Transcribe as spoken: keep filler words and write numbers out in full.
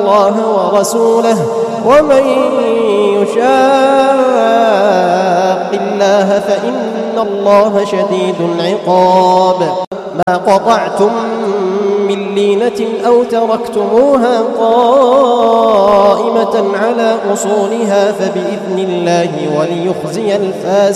الله ورسوله ومن يشاق الله فإن الله شديد العقاب ما قطعتم من لينة أو تركتموها قائمة على أصولها فبإذن الله وليخزي الفاسقين